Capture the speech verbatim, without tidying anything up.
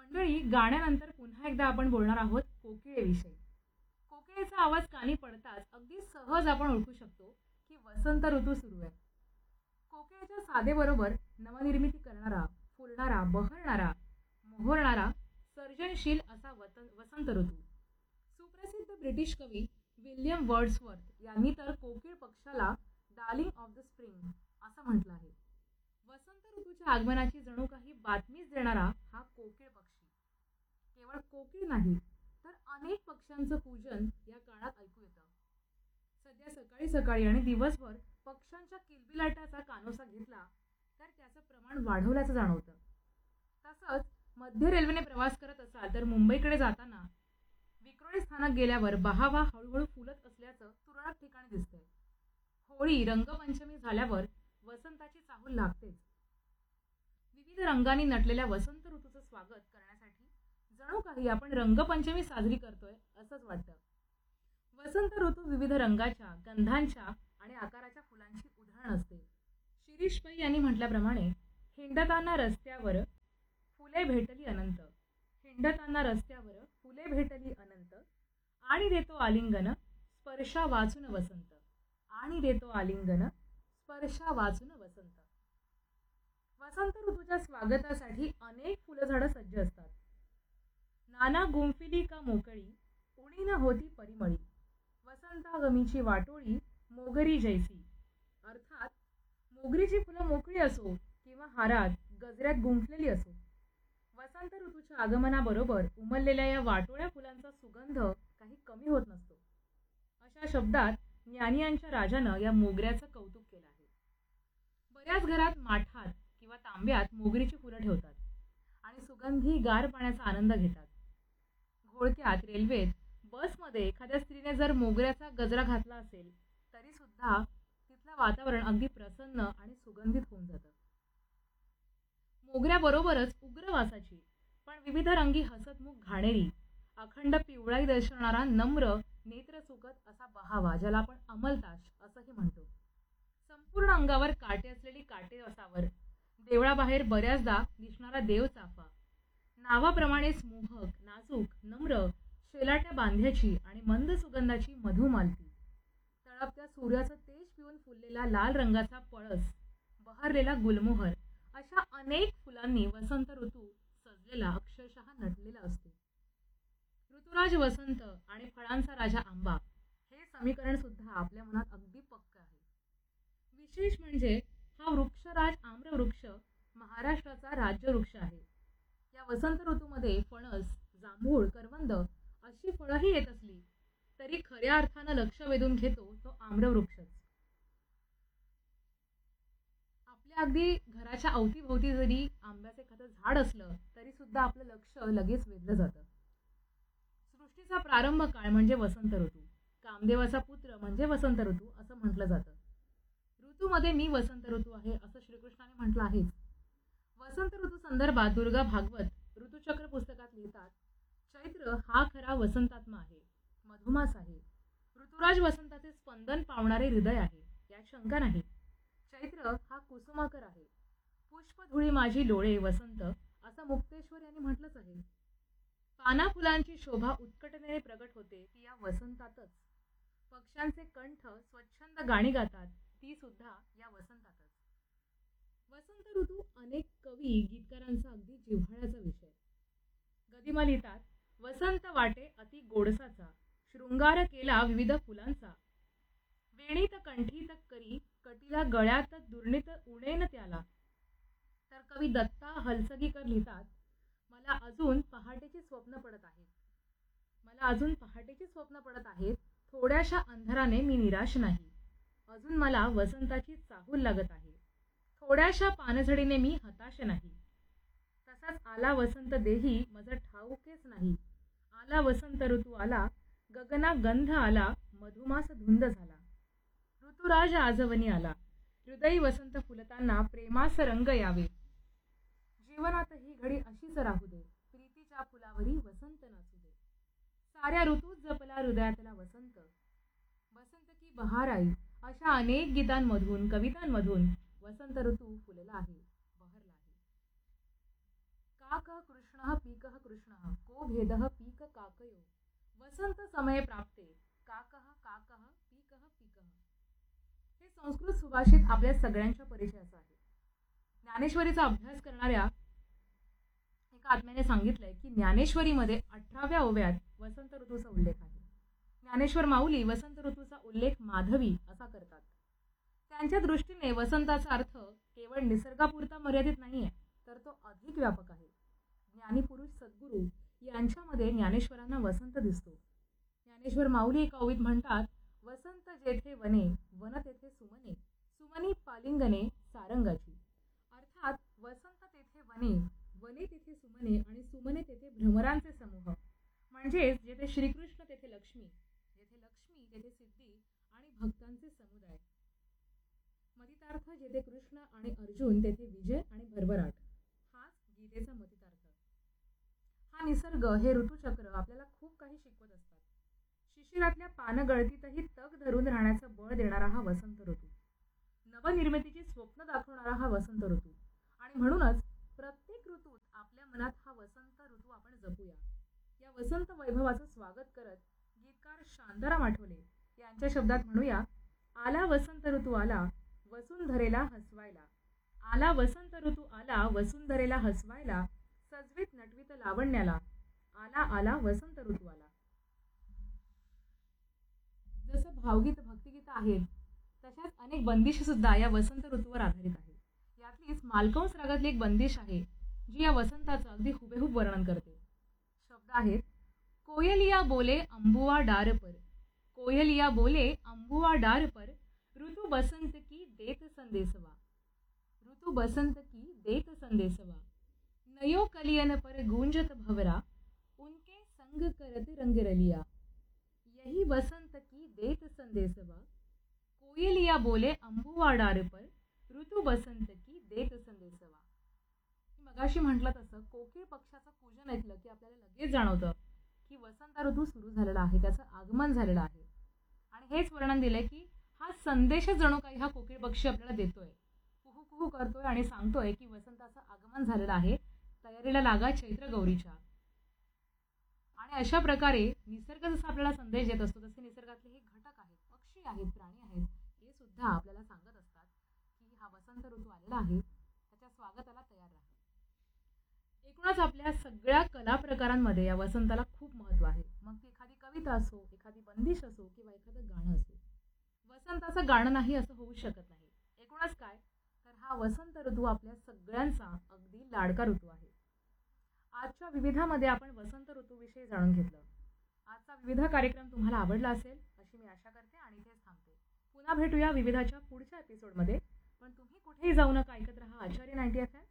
मंडळी, गाण्यानंतर पुन्हा एकदा आपण बोलणार आहोत कोकिळेविषयी. कोकिळेचा आवाज कानी पडताच अगदी सहज आपण ओळखू शकतो की वसंत ऋतू सुरू आहे. कोकिळेच्या साधेबरोबर नवनिर्मिती करणारा, फुलणारा, बहरणारा, मोहरणारा, सर्जनशील असा वतन वसंत ऋतू. सुप्रसिद्ध ब्रिटिश कवी विल्यम वर्ड्सवर्थ यांनी तर कोकिळ पक्षाला डार्लिंग ऑफ द स्प्रिंग असं म्हटलं आहे. वसंत ऋतूच्या आगमनाची जणू काही बातमीच देणारा हा कोकिळ पक्षी. केवळ कोकिळ नाही तर अनेक पक्ष्यांचं पूजन या काळात ऐकू येतं. सध्या सकाळी सकाळी आणि दिवसभर पक्ष्यांच्या किलबिलाटाचा कानोसा घेतला तर त्याचं प्रमाण वाढवल्याचं जाणवतं. तसंच मध्य रेल्वेने प्रवास करत असाल तर मुंबईकडे जाताना विक्रोळी स्थानक गेल्यावर बहावा हळूहळू फुलत असल्याचं तुरळक ठिकाणी दिसतंय. होळी, रंगपंचमी झाल्यावर वसंताची चाहूल लागतेच. विविध रंगांनी नटलेल्या वसंत ऋतूचं स्वागत करण्यासाठी जणू काही आपण रंगपंचमी साजरी करतोय असंच वाटतं. वसंत ऋतू विविध रंगाच्या, गंधांच्या आणि आकाराच्या फुलांची उधळण असते. शिरीष पै यांनी म्हटल्याप्रमाणे, हिंडताना रस्त्यावर फुले भेटली अनंत, हिंडताना रस्त्यावर फुले भेटली अनंत, आणि देतो आलिंगन स्पर्शा वाचून वसंत, आणि देतो आलिंगन स्पर्शा वाचून वसंत. वसंत ऋतूच्या स्वागतासाठी अनेक फुलझाडं सज्ज असतात. नाना गुंफिली का मोकळी, उणी न होती परिमळी, वसंतागमीची वाटोळी मोगरी जैसी. अर्थात मोगरीची फुलं मोकळी असो किंवा हारात गजऱ्यात गुंफलेली असो, वसंत ऋतूच्या आगमनाबरोबर उमललेल्या या वाटोळ्या फुलांचा सुगंध काही कमी होत नसतो. अशा शब्दात ज्ञानी यांच्या राजानं या मोगऱ्याचं कौतुक केलं आहे. बऱ्याच घरात माठात किंवा तांब्यात मोगरीची फुलं ठेवतात आणि सुगंधी गार पाण्याचा आनंद घेतात. घोळक्यात, रेल्वेत, बसमध्ये एखाद्या स्त्रीने जर मोगऱ्याचा गजरा घातला असेल तरी सुद्धा तिथलं वातावरण अगदी प्रसन्न आणि सुगंधित होऊन जातं. मोगऱ्याबरोबरच उग्र वासाची पण विविध रंगी हसतमुख घाणेरी, अखंड पिवळाई दर्शवणारा नम्र नेत्रसुखद असा बहावा, ज्याला आपण अमलताश असंही म्हणतो. संपूर्ण अंगावर काटे असलेली काटेवासावर देवळाबाहेर बऱ्याचदा दिसणारा देवचाफा, नावाप्रमाणेच मोहक, नाजूक, नम्र, शेलाट्या बांध्याची आणि मंद सुगंधाची मधुमालती, तळपत्या सूर्याचं तेज पिऊन फुललेला लाल रंगाचा पळस, बहरलेला गुलमोहर, अशा अनेक फुलांनी वसंत ऋतू सजलेला, अक्षरशः नटलेला असतो. ऋतुराज वसंत आणि फळांचा राजा आंबा हे समीकरण सुद्धा आपल्या मनात अगदी पक्क आहे. विशेष म्हणजे हा वृक्षराज आम्रवृक्ष महाराष्ट्राचा राज्यवृक्ष आहे. या वसंत ऋतूमध्ये फणस, जांभूळ, करवंद अशी फळंही येत असली तरी खऱ्या अर्थानं लक्ष वेधून घेतो तो आम्रवृक्षच. आपल्या अगदी घराच्या अवतीभोवती जरी आंब्याचे एखादं झाड असलं तरी सुद्धा आपलं लक्ष लगेच वेधलं जातं. सृष्टीचा प्रारंभ काळ म्हणजे वसंत ऋतू, कामदेवाचा पुत्र म्हणजे वसंत ऋतू असं म्हटलं जातं. ऋतूमध्ये मी वसंत ऋतू आहे असं श्रीकृष्णाने म्हटलं आहेच. वसंत ऋतू संदर्भात दुर्गा भागवत ऋतुचक्र पुस्तकात लिहितात, चैत्र हा खरा वसंतात्मा आहे, मधुमास आहे. ऋतुराज वसंताचे स्पंदन पावणारे हृदय आहे, यात शंका नाही. चैत्र हा कुसुमाकर आहे, पुष्पधुळी माझी लोळे वसंत असं मुक्तेश्वर यांनी म्हटलंच आहे. पाना फुलांची शोभा उत्कटतेने प्रगट होते ती या वसंतातच. पक्ष्यांचे कंठ स्वच्छंद गाणी गातात ती सुद्धा या वसंतातच. वसंत ऋतू अनेक कवी, गीतकारांचा अगदी जिव्हाळ्याचा विषय. गदिमा लिहितात, वसंत वाटे अति गोडसाचा, शृंगार केला विविध फुलांचा, वेणीत कंठीत करी कटीला गळ्यात दुर्नीत उणेन त्याला. तर कवी दत्ता हलसगीकर लिहितात, मला अजून पहाटेची स्वप्न पडत आहेत, मला अजून पहाटेची स्वप्न पडत आहेत, थोड्याशा अंधाराने मी निराश नाही, अजून मला वसंताची चाहूल लागत आहे, थोड्याशा पानझडीने मी हताश नाही. तसाच आला वसंत देही मज ठाऊकेच नाही, आला वसंत ऋतू आला, गगना गंध आला, मधुमास धुंद झाला, ऋतुराज आजवनी आला, हृदयी वसंत फुलताना प्रेमास रंग यावे, जीवनात ही घडी अशीच राहू दे, प्रीतीच्या फुलावरी वसंत नाचू दे, साऱ्या ऋतूत जपला हृदयातला वसंत, वसंत की बहार आई, अशा अनेक गीतांमधून, कवितांमधून वसंत ऋतू फुलला आहे, बहरला आहे. काकः कृष्णः पीकः कृष्णः को भेदः पीक काकयो वसंत समये प्राप्ते काकः काकः पीकः पीकः. हे संस्कृत सुभाषित आपल्या सगळ्यांच्या परिचयाचं आहे. ज्ञानेश्वरीचा अभ्यास करणाऱ्या एका आत्म्याने सांगितलंय की ज्ञानेश्वरीमध्ये अठराव्या ओव्यात वसंत ऋतूचा उल्लेख आहे. ज्ञानेश्वर माऊली वसंत ऋतूचा उल्लेख माधवी असा करतात. त्यांच्या दृष्टीने वसंताचा अर्थ केवळ निसर्गापुरता मर्यादित नाहीये, तर तो अधिक व्यापक आहे. ज्ञानीपुरुष सद्गुरू यांच्यामध्ये ज्ञानेश्वरांना वसंत दिसतो. ज्ञानेश्वर माऊली एका ओवीत म्हणतात, वसंत जेथे वने वन तेथे सुमने सुमनी पालिंगने सारंगाची. अर्थात वसंत तेथे वने वने तेथे सुमने आणि सुमने तेथे भ्रमरांचे समूह. म्हणजेच जेथे श्रीकृष्ण तेथे लक्ष्मी, जेथे लक्ष्मी तेथे सिद्धी आणि भक्तांचे समुदाय. मतितार्थ जेथे कृष्ण आणि अर्जुन तेथे विजय आणि भरभराट. हाच गीतेचा मतितार्थ. हा निसर्ग, हे ऋतुचक्र आपल्याला खूप काही शिकवत असतात. शिशिरातल्या पानगळतीतही तग धरून राहण्याचं बळ देणारा हा वसंत ऋतू, नवनिर्मितीची स्वप्न दाखवणारा हा वसंत ऋतू. आणि म्हणूनच प्रत्येक ऋतूत आपल्या मनात हा वसंत ऋतू आपण जपूया. या वसंत वैभवाचं स्वागत करत गीतकार शांताराम आठवले यांच्या शब्दात म्हणूया, आला वसंत ऋतू आला वसुंधरेला हसवायला. आला वसंत ऋतू आला वसुंधरेला हसवायला. सजवीत नटवीत लावण्याला आला आला वसंत ऋतू आला. जसं भावगीत भक्तिगीत आहेत, तशाच अनेक बंदिश सुद्धा या वसंत ऋतूवर आधारित आहेत. यातलीच मालकंस रागातली एक बंदिश आहे जी या वसंताचं अगदी हुबेहूब वर्णन करते. शब्द आहेत, कोयलिया बोले अंबुआ डार पर, कोयलिया बोले अंबुआ डार पर, ऋतु बसंत की देत संदेशवा, ऋतु बसंत की देत संदेशवा, नयो कलियन पर गूंजत भवरा, उनके संग करत रंग रलिया. यही बसंत की देत संदेशवा, कोयलिया बोले अंबुआ डार पर, ऋतु बसंत की देत संदेशवा. मगाशी म्हटलं तसं कोकिळ पक्षाचं कूजन ऐकलं की आपल्याला लगेच जाणवतं की वसंत ऋतू सुरू झालेला आहे, त्याचं आगमन झालेलं आहे. आणि हेच वर्णन दिलंय की हा संदेश जणू काही हा कोकिळ पक्षी आपल्याला देतोय, कुहू कुहू करतोय आणि सांगतोय की वसंताचं आगमन झालेलं आहे, तयारीला लागा चैत्र गौरीच्या. आणि अशा प्रकारे निसर्ग जसा आपल्याला संदेश देत असतो, तसे निसर्गातले हे घटक आहेत, पक्षी आहेत, प्राणी आहेत, हे सुद्धा आपल्याला सांगत असतात की हा वसंत ऋतू आलेला आहे, त्याच्या स्वागताला तयार राहा. एकूणच आपल्या सगळ्या कला प्रकारांमध्ये या वसंताला खूप महत्त्व आहे. मग ती एखादी कविता असो, एखादी बंदिश असो किंवा एखादं गाणं असो, वसंताचं गाणं नाही असं होऊ शकत नाही. एकूणच काय तर हा वसंत ऋतू आपल्या सगळ्यांचा अगदी लाडका ऋतू आहे. आजच्या विविधामध्ये आपण वसंत ऋतूविषयी जाणून घेतलं. आजचा विविध कार्यक्रम तुम्हाला आवडला असेल अशी मी आशा करते आणि इथेच थांबते. पुन्हा भेटूया विविधाच्या पुढच्या एपिसोडमध्ये. पण तुम्ही कुठेही जाऊ नका, ऐकत राहा आचार्य नाईन्टी एफ एम.